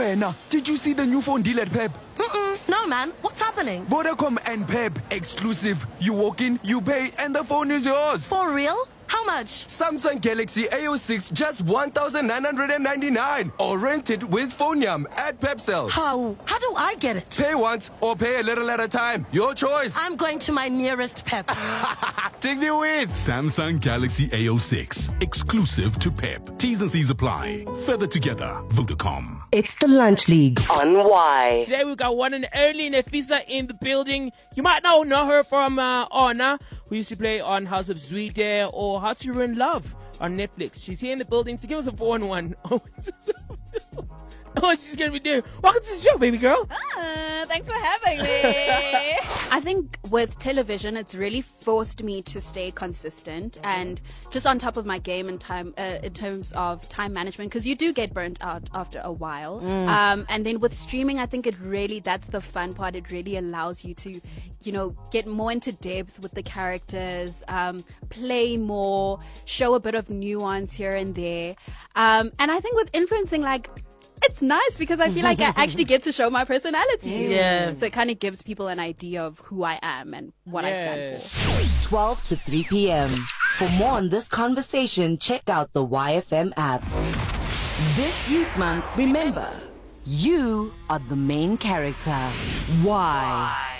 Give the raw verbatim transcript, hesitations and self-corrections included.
Wena, did you see the new phone deal at Pep? Mm-mm, no, man. What's happening? Vodacom and Pep. Exclusive. You walk in, you pay, and the phone is yours. For real? How much? Samsung Galaxy A O six, just one thousand nine hundred ninety-nine. Or rent it with Phoneyam at Pepcell. How? How do I get it? Pay once or pay a little at a time. Your choice. I'm going to my nearest Pep. Take me with. Samsung Galaxy A O six. Exclusive to Pep. T's and C's apply. Further together. Vodacom. It's the Lunch League on Y. Today we've got one and only Nefisa in the building. You might now know her from uh, Honor, who used to play on House of Zwide or How to Ruin Love on Netflix. She's here in the building to give us a four on one. Oh, what she's going to be doing. Welcome to the show, baby girl. Ah, thanks for having me. I think with television, it's really forced me to stay consistent and just on top of my game in time, uh, in terms of time management, because you do get burnt out after a while. Mm. Um, and then with streaming, I think it really, that's the fun part. It really allows you to, you know, get more into depth with the characters, um, play more, show a bit of nuance here and there. Um, and I think with influencing, like, it's nice because I feel like I actually get to show my personality. Yeah. So it kind of gives people an idea of who I am and what yeah. I stand for. twelve to three p.m. For more on this conversation, check out the Y F M app. This Youth Month, remember, you are the main character. Why?